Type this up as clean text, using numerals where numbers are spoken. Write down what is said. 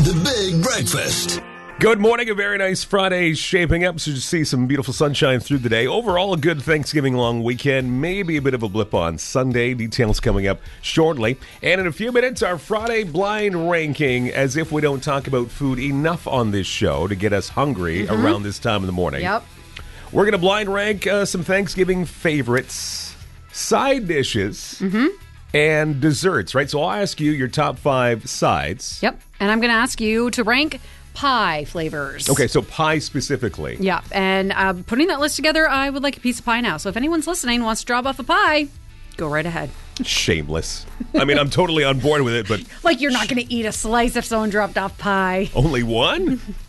The Big Breakfast. Good morning. A very nice Friday shaping up, so you see some beautiful sunshine through the day. Overall, a good Thanksgiving long weekend. Maybe a bit of a blip on Sunday. Details coming up shortly. And in a few minutes, our Friday blind ranking, as if we don't talk about food enough on this show to get us hungry around this time of the morning. Yep. We're going to blind rank some Thanksgiving favorites, side dishes, and desserts, right? So I'll ask you your top 5 sides. Yep. And I'm going to ask you to rank pie flavors. Okay, so pie specifically. Yeah. And putting that list together, I would like a piece of pie now. So if anyone's listening and wants to drop off a pie, go right ahead. Shameless. I mean, I'm totally on board with it, but... Like you're not going to eat a slice if someone dropped off pie. Only one?